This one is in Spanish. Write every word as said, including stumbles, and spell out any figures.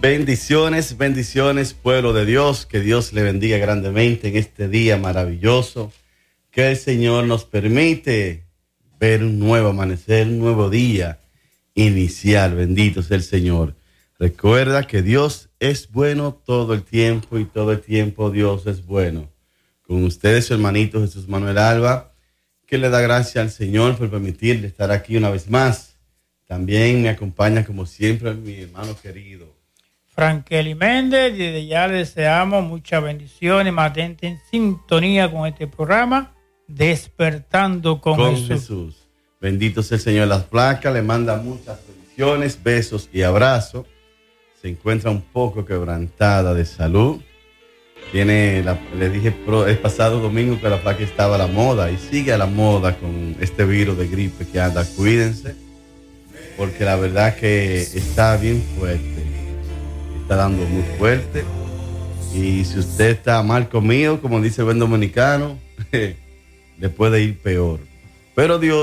Bendiciones, bendiciones, pueblo de Dios. Que Dios le bendiga grandemente en este día maravilloso que el Señor nos permite ver un nuevo amanecer, un nuevo día inicial. Bendito sea el Señor. Recuerda que Dios es bueno todo el tiempo y todo el tiempo Dios es bueno. Con ustedes, su hermanito Jesús Manuel Alba, que le da gracias al Señor por permitirle estar aquí una vez más. También me acompaña, como siempre, mi hermano querido Frankelly Méndez. Desde ya le deseamos muchas bendiciones, mantente en sintonía con este programa, Despertando con, con Jesús. Jesús. Bendito sea el Señor. Las placas le manda muchas bendiciones, besos y abrazos. Se encuentra un poco quebrantada de salud. Tiene, la, le dije pro, el pasado domingo que la placa estaba a la moda y sigue a la moda con este virus de gripe que anda. Cuídense, porque la verdad que está bien fuerte. Está dando muy fuerte. Y si usted está mal comido, como dice el buen dominicano, le puede ir peor. Pero Dios